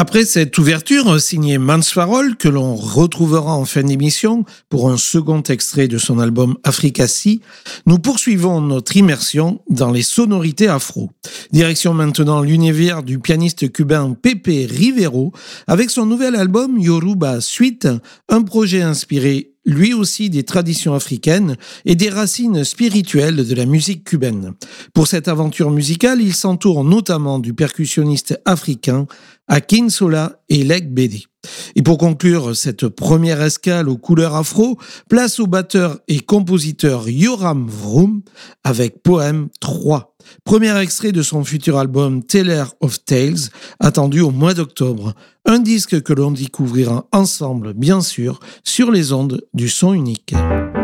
Après cette ouverture signée Mans Farol, que l'on retrouvera en fin d'émission pour un second extrait de son album Africa Sea, nous poursuivons notre immersion dans les sonorités afro. Direction maintenant l'univers du pianiste cubain Pepe Rivero avec son nouvel album Yoruba Suite, un projet inspiré lui aussi des traditions africaines et des racines spirituelles de la musique cubaine. Pour cette aventure musicale, il s'entoure notamment du percussionniste africain Akinsola et Lek Bédé. Et pour conclure cette première escale aux couleurs afro, place au batteur et compositeur Yoram Vroom avec Poème 3, premier extrait de son futur album Teller of Tales, attendu au mois d'octobre. Un disque que l'on découvrira ensemble, bien sûr, sur les ondes du son unique.